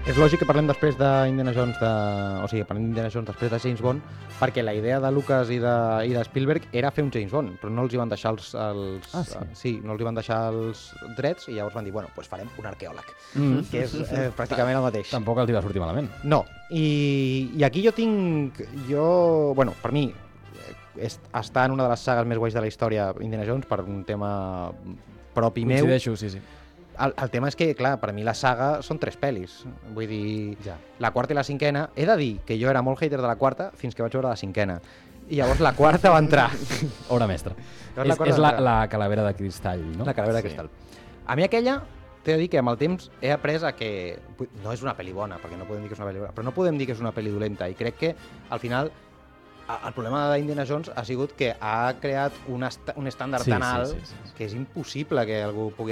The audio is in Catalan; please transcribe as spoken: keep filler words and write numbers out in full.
És lògic que parlem després d'Indiana Jones, de... o sigui, parlem d'Indiana Jones després de James Bond, perquè la idea de Lucas i de, i de Spielberg era fer un James Bond, però no els hi van deixar els... els Ah, sí? sí, no els hi van deixar els drets i llavors van dir, bueno, doncs farem un arqueòleg, Mm. que és eh, pràcticament el mateix. Tampoc els hi va sortir malament. No, i, i aquí jo tinc... Jo, bueno, per mi, és, està en una de les sagues més guais de la història, Indiana Jones, per un tema propi meu. Coincideixo, sí, sí. El, el tema és que, clar, per mi la saga són tres pel·lis. Vull dir, Ja. la quarta i la cinquena... He de dir que jo era molt hater de la quarta fins que vaig veure la cinquena. I llavors la quarta va entrar. Obra mestra. Llavors la És, quarta és va la, entrar. la calavera de cristall, no? La calavera de cristal. A mi aquella, t'he de dir que amb el temps he après a que no és una pel·li bona, perquè no podem dir que és una pel·li bona, però no podem dir que és una pel·li dolenta, i crec que al final a- el problema d'Indiana Jones ha sigut que ha creat un, est un estàndard Sí, tan sí, alt sí, sí, sí. que és impossible que algú pugui